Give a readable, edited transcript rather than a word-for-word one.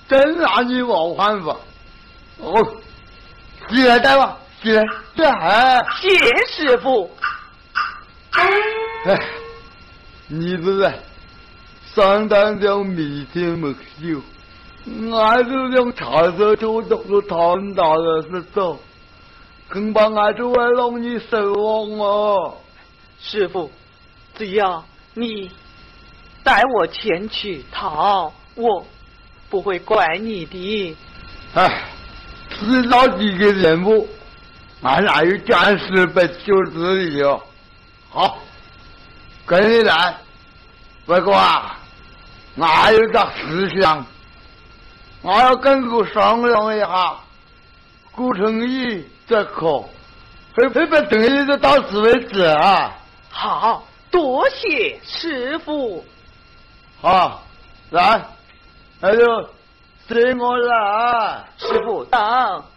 真拿你没办法。哦，起来带吧，起来， 谢师傅。 哎，你不是上当将每天没休，俺就将茶色就读了唐大的是走，恐怕俺就会让你失望哦。 师傅，只要你带我前去讨，我不会怪你的。 哎，知道几个人物，俺哪有暂时不救之理哦。好，跟你来。不过啊，俺有个思想，我要跟顾商量一下，顾成义这可会不等于就到此为止啊？ 好，多谢师傅。 好，来，那就随我来。 师傅等。